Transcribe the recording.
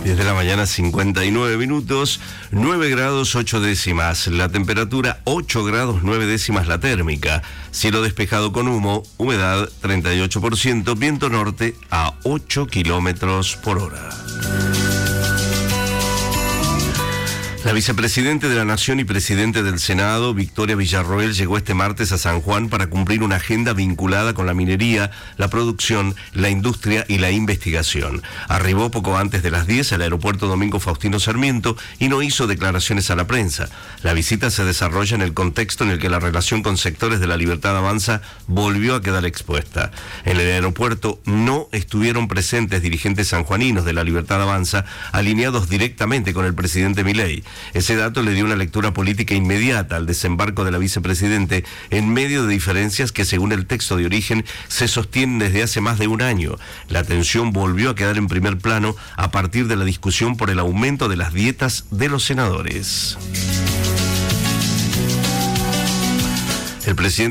10 de la mañana, 59 minutos, 9 grados 8 décimas la temperatura, 8 grados 9 décimas la térmica, cielo despejado con humo, humedad 38%, viento norte a 8 kilómetros por hora. La vicepresidente de la Nación y presidente del Senado, Victoria Villarroel, llegó este martes a San Juan para cumplir una agenda vinculada con la minería, la producción, la industria y la investigación. Arribó poco antes de las 10 al aeropuerto Domingo Faustino Sarmiento y no hizo declaraciones a la prensa. La visita se desarrolla en el contexto en el que la relación con sectores de La Libertad Avanza volvió a quedar expuesta. En el aeropuerto no estuvieron presentes dirigentes sanjuaninos de La Libertad Avanza alineados directamente con el presidente Milei. Ese dato le dio una lectura política inmediata al desembarco de la vicepresidente en medio de diferencias que, según el texto de origen, se sostienen desde hace más de un año. La tensión volvió a quedar en primer plano a partir de la discusión por el aumento de las dietas de los senadores. El presidente